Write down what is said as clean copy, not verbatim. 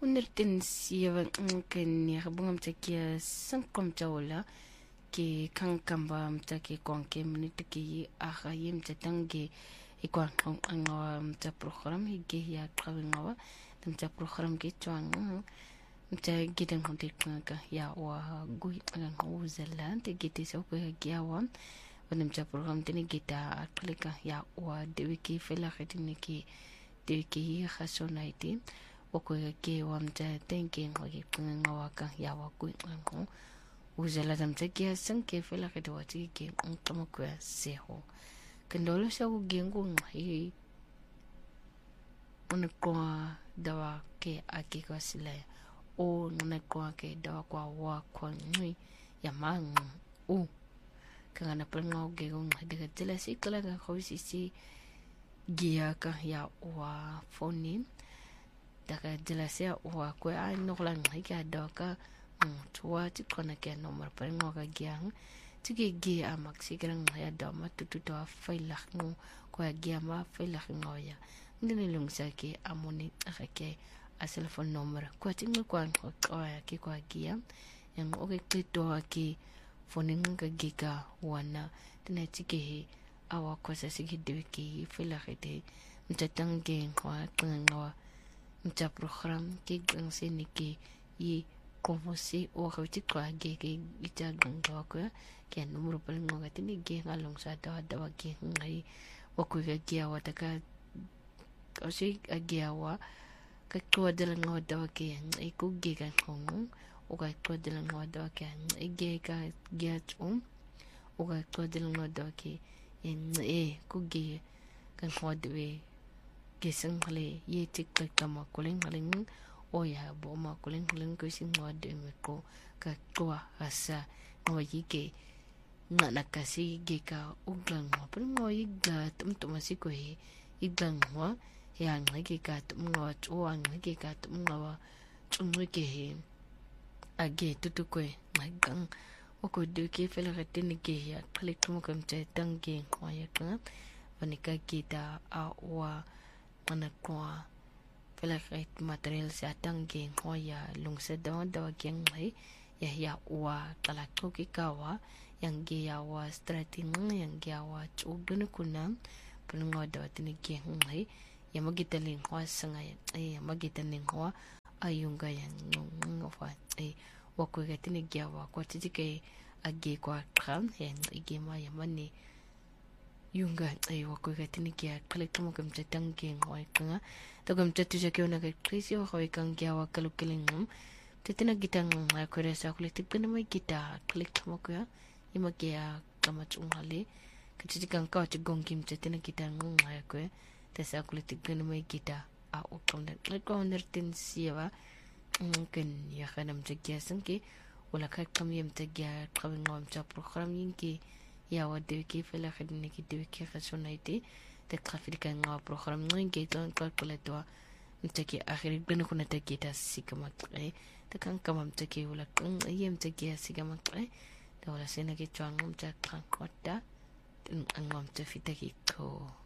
107 kenya habunga mtakia sankom tawala ke kankamba mtaki kwanke minitiki aha ye mtatange ikwa ngawa mta program hige ya kawingawa mta program ke twang mta gidan kontekanga ya wa gui ngawa zelante gite so ko ya wa mta program tene gita klika ya wa dewiki fela khatiniki dewiki khasonaiti wako ke wamta thinking waki ngawaka ya waku ngo uzela tamtekia sanke fela kete wati ke kama kwa seho kendolo sa ugengu ngai unakwa dawa ke akiko sile o unakwa ke dawa kwa wa kwa ngui ya mangu o kana prenga ugengu ngai de tela sikala ka khosisi gia ka ya wa phone daga dilasia wa ko ai no la ngai ka doka tuwa ti kona ke no mar pa ngo ka gyang ti ge ge a maxi grang ya do ma tu to faila ngo ko ya ma faila ngo ya ndene lung sa ke amoni ke a telephone number ko ti ngo kwa ko ya ke kwa gia en o ke to ke phone nga ge ka wana tene ti ke awa ko sa se ge de ke faila ke mtatange kwa ngo mta program ke gangse niki yi konfosi o khawti kwa ge ita gangwa ko ke numero pal ngoga tini ge ngalong sa da ke ngai o ko ge ya wa ta ka o si ge wa ka ko de la ngoda ke ngai ku ge ka khong o ka ko de la ngoda ke ge ka ge o ka ko de la ngoda ke en ku ge kan khode gesang kali ye tiktok kama kuling o ya bo ma kuling ko sing wade me ko ka tua asa no yike na nakasi ge ka uglang mo pero mo iga tum masiko he iglang mo ya ngike ka tum ngo o ngike ka tum ngo tumwe ke he age tutu ko magang o ko de ke fela retene ke ya klik mo kam te tangi ko ya ka vanika kita a wa mana kwa fela kait material sa tangi hoya lungse dawa kyang mai ya wa kala ko ki kawa yang ge ya wa strating yang ge wa chudun kunam pulungo dawa tini ge ngai ya magitaling ho sanga ya magitaling ho ayunga yang ngofa wako ga tini ge wa ko tike age kwa kram yang ge ma ya mani yunga wako ga tini ge klik mo kam tangi ngoi kanga to kam tu ja ke ona ga krisi wa khoi kang ge wa kalukilingum tetina gitang ma ko resa kulitik pina mai kita klik mo ko ima ge kama chungale kiti kang ka gong kim tetina gitang ngai ko tesa kulitik pina mai kita a ukon da ko nertin siwa ken ya khanam jagya sanke wala ka kam yem tagya kawin ngam cha program yinki ya wade ke fela khadni ki de ke khasonaiti te trafika nga program ngi ton calculator mtaki akhiri gnu kuna take ta sikama tre te kan kama mtaki wala kan yem take sikama tre te wala sena ke chwang mta kan kota ngam te fitaki ko